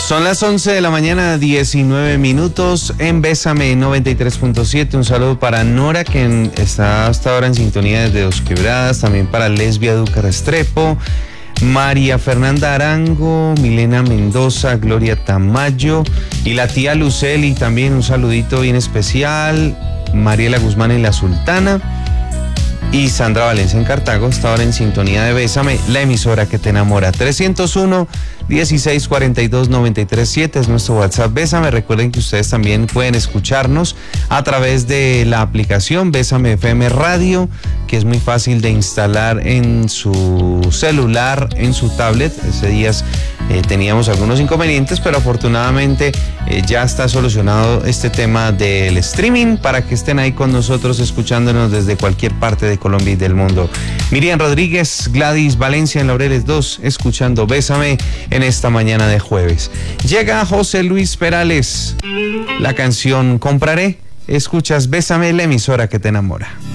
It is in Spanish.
Son las 11 de la mañana, 19 minutos en Bésame 93.7. Un saludo para Nora, que está hasta ahora en sintonía desde Dos Quebradas. También para Lesbia Duque Restrepo, María Fernanda Arango, Milena Mendoza, Gloria Tamayo y la tía Luceli. También un saludito bien especial. Mariela Guzmán en La Sultana y Sandra Valencia en Cartago, hasta ahora en sintonía de Bésame, la emisora que te enamora. 301-1642-937 es nuestro WhatsApp Bésame. Recuerden que ustedes también pueden escucharnos a través de la aplicación Bésame FM Radio, que es muy fácil de instalar en su celular, en su tablet. Ese día teníamos algunos inconvenientes, pero afortunadamente ya está solucionado este tema del streaming para que estén ahí con nosotros escuchándonos desde cualquier parte de Colombia y del mundo. Miriam Rodríguez, Gladys Valencia en Laureles 2, escuchando Bésame en esta mañana de jueves. Llega José Luis Perales, la canción Compraré. Escuchas Bésame, la emisora que te enamora.